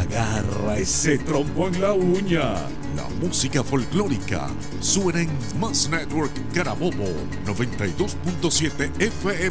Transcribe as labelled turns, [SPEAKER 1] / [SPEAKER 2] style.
[SPEAKER 1] Agarra ese trompo en la uña. La música folclórica suena en Más Network Carabobo 92.7 FM.